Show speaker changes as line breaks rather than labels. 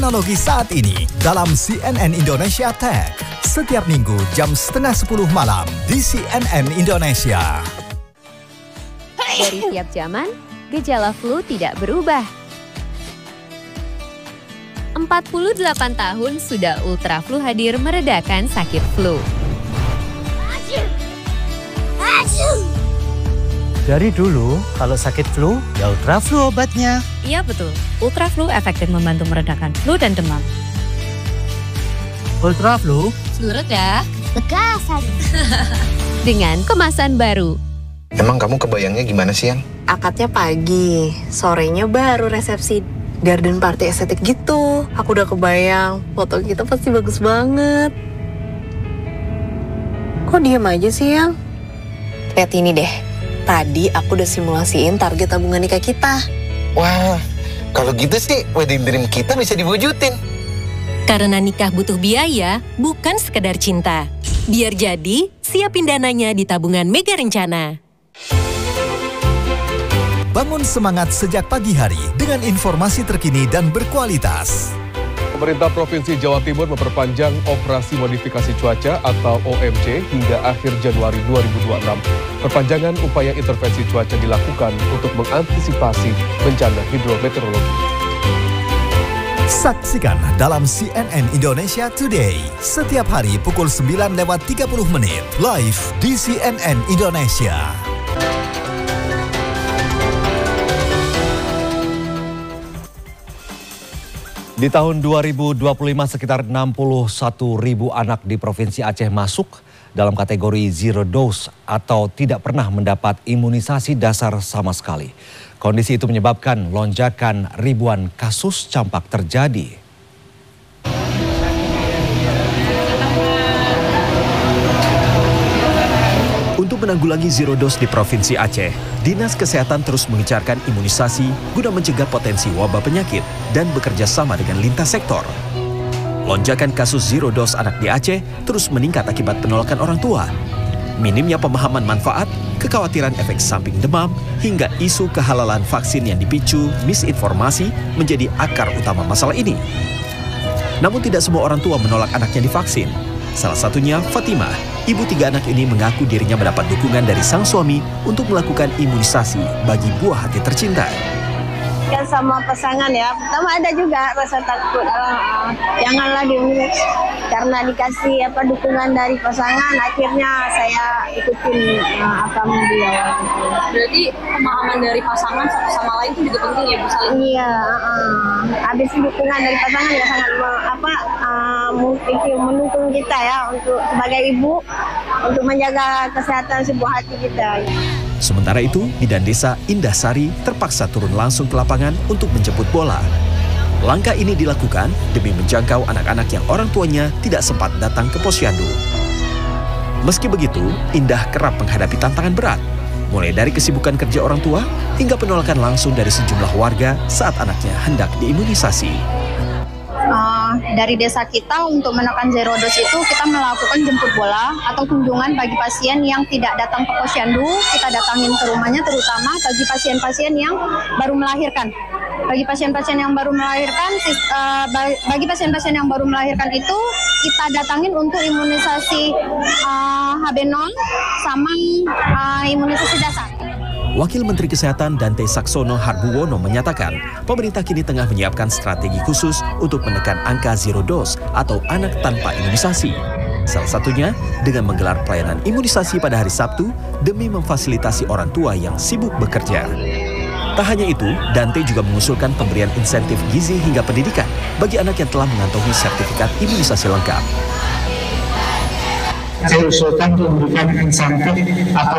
Teknologi saat ini dalam CNN Indonesia Tech. Setiap minggu jam 9:30 malam di CNN Indonesia.
Dari tiap zaman, gejala flu tidak berubah. 48 tahun sudah Ultra Flu hadir meredakan sakit flu.
Dari dulu, kalau sakit flu, ya Ultra Flu obatnya.
Iya betul, Ultra Flu efektif membantu meredakan flu dan demam.
Ultra Flu?
Flu reda.
Bekasan. Dengan kemasan baru.
Emang kamu kebayangnya gimana sih, Yang?
Akadnya pagi, sorenya baru resepsi garden party estetik gitu. Aku udah kebayang, foto kita pasti bagus banget. Kok diem aja sih, Yang? Lihat ini deh, tadi aku udah simulasiin target tabungan nikah kita.
Wah, kalau gitu sih wedding dream kita bisa diwujudin.
Karena nikah butuh biaya, bukan sekedar cinta. Biar jadi, siapin dananya di tabungan Mega Rencana.
Bangun semangat sejak pagi hari dengan informasi terkini dan berkualitas.
Pemerintah Provinsi Jawa Timur memperpanjang operasi modifikasi cuaca atau OMC hingga akhir Januari 2026. Perpanjangan upaya intervensi cuaca dilakukan untuk mengantisipasi bencana hidrometeorologi.
Saksikan dalam CNN Indonesia Today setiap hari pukul 9:30 live di CNN Indonesia.
Di tahun 2025 sekitar 61.000 anak di Provinsi Aceh masuk dalam kategori zero dose atau tidak pernah mendapat imunisasi dasar sama sekali. Kondisi itu menyebabkan lonjakan ribuan kasus campak terjadi.
Untuk menanggulangi zero dose di Provinsi Aceh, Dinas Kesehatan terus mengencarkan imunisasi guna mencegah potensi wabah penyakit dan bekerja sama dengan lintas sektor. Lonjakan kasus zero dose anak di Aceh terus meningkat akibat penolakan orang tua. Minimnya pemahaman manfaat, kekhawatiran efek samping demam, hingga isu kehalalan vaksin yang dipicu misinformasi menjadi akar utama masalah ini. Namun tidak semua orang tua menolak anaknya divaksin. Salah satunya Fatimah, ibu 3 anak ini mengaku dirinya mendapat dukungan dari sang suami untuk melakukan imunisasi bagi buah hati tercinta.
Kan sama pasangan ya, pertama ada juga rasa takut, janganlah diurus karena dikasih dukungan dari pasangan, akhirnya saya ikutin apa beliau.
Berarti pemahaman dari pasangan satu sama lain itu juga penting ya, Bu Saling?
Iya, habis dukungan dari pasangan ya sangat mendukung kita ya untuk sebagai ibu untuk menjaga kesehatan si buah hati kita.
Sementara itu, Bidan Desa Indah Sari terpaksa turun langsung ke lapangan untuk menjemput bola. Langkah ini dilakukan demi menjangkau anak-anak yang orang tuanya tidak sempat datang ke posyandu. Meski begitu, Indah kerap menghadapi tantangan berat, mulai dari kesibukan kerja orang tua hingga penolakan langsung dari sejumlah warga saat anaknya hendak diimunisasi.
Dari desa kita untuk menekan zero dose itu kita melakukan jemput bola atau kunjungan bagi pasien yang tidak datang ke posyandu, kita datangin ke rumahnya terutama bagi pasien-pasien yang baru melahirkan. Bagi pasien-pasien yang baru melahirkan, itu kita datangin untuk imunisasi HB0 sama imunisasi dasar.
Wakil Menteri Kesehatan Dante Saxono Harbuwono menyatakan, pemerintah kini tengah menyiapkan strategi khusus untuk menekan angka zero dose atau anak tanpa imunisasi. Salah satunya dengan menggelar pelayanan imunisasi pada hari Sabtu demi memfasilitasi orang tua yang sibuk bekerja. Tak hanya itu, Dante juga mengusulkan pemberian insentif gizi hingga pendidikan bagi anak yang telah mengantongi sertifikat imunisasi lengkap.
Saya usulkan untuk memberikan insentif atau